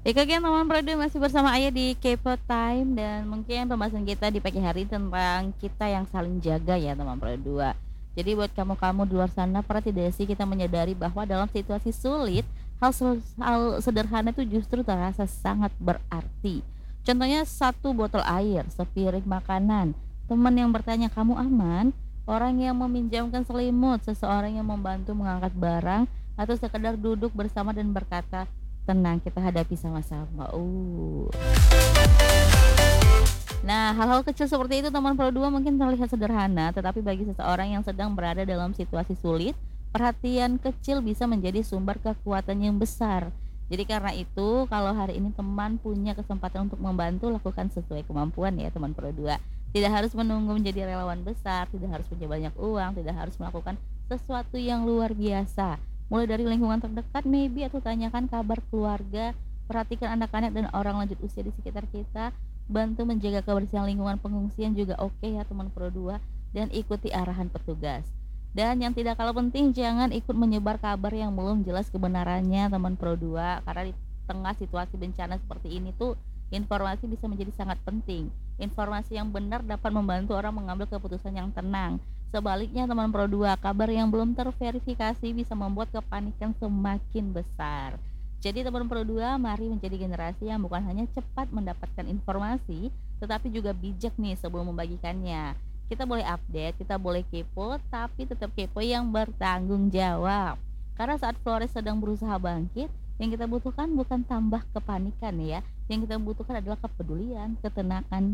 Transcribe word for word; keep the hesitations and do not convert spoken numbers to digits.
Baik lagi teman Produk masih bersama Ayah di Kepo Time dan mungkin pembahasan kita di pagi hari tentang kita yang saling jaga ya teman Produk. Jadi buat kamu-kamu di luar sana pernah tidak sih kita menyadari bahwa dalam situasi sulit hal, sel- hal sederhana itu justru terasa sangat berarti. Contohnya satu botol air, sepiring makanan, teman yang bertanya kamu aman, orang yang meminjamkan selimut, seseorang yang membantu mengangkat barang, atau sekedar duduk bersama dan berkata tenang, kita hadapi sama-sama. Uh. Nah, hal-hal kecil seperti itu teman Pro dua mungkin terlihat sederhana, tetapi bagi seseorang yang sedang berada dalam situasi sulit, perhatian kecil bisa menjadi sumber kekuatan yang besar. Jadi karena itu, kalau hari ini teman punya kesempatan untuk membantu, lakukan sesuai kemampuan ya teman Pro dua. Tidak harus menunggu menjadi relawan besar, tidak harus punya banyak uang, tidak harus melakukan sesuatu yang luar biasa. Mulai dari lingkungan terdekat maybe atau tanyakan kabar keluarga, perhatikan anak-anak dan orang lanjut usia di sekitar kita, bantu menjaga kebersihan lingkungan pengungsian juga oke ya teman Pro dua, dan ikuti arahan petugas. Dan yang tidak kalah penting jangan ikut menyebar kabar yang belum jelas kebenarannya teman Pro dua, karena di tengah situasi bencana seperti ini tuh informasi bisa menjadi sangat penting. Informasi yang benar dapat membantu orang mengambil keputusan yang tenang. Sebaliknya teman Pro dua, kabar yang belum terverifikasi bisa membuat kepanikan semakin besar. Jadi teman Pro dua, mari menjadi generasi yang bukan hanya cepat mendapatkan informasi, tetapi juga bijak nih sebelum membagikannya. Kita boleh update, kita boleh kepo, tapi tetap kepo yang bertanggung jawab. Karena saat Flores sedang berusaha bangkit, yang kita butuhkan bukan tambah kepanikan ya, yang kita butuhkan adalah kepedulian, ketenangan,